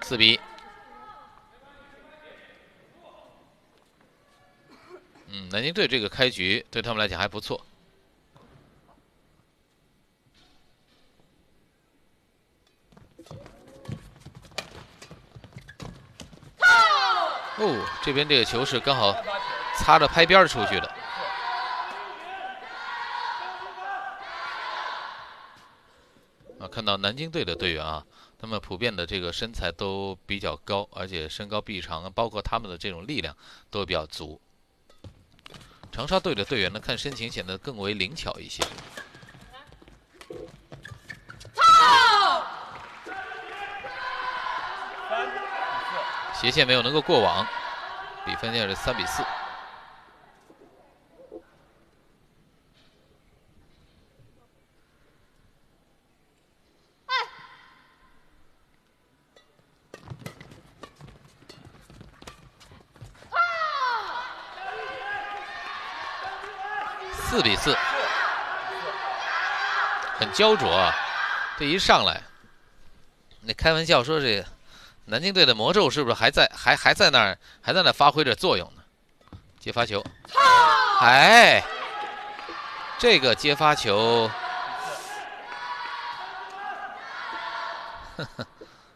4比。南京队这个开局对他们来讲还不错。哦，这边这个球是刚好擦着拍边出去的。看到南京队的队员啊，他们普遍的这个身材都比较高，而且身高臂长，包括他们的这种力量都比较足。长沙队的队员呢，看身形显得更为灵巧一些。斜线没有能够过网，比分现在是3比4。4比4，很焦灼啊！这一上来，那开玩笑说这南京队的魔咒是不是还在那儿还在那发挥着作用呢？接发球，哎，这个接发球，呵呵。